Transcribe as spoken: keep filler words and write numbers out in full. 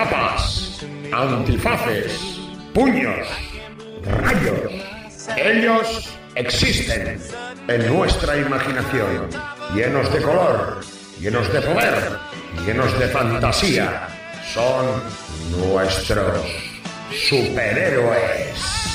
capas, antifaces, puños, rayos. Ellos existen en nuestra imaginación, llenos de color, llenos de poder, llenos de fantasía. Son nuestros superhéroes.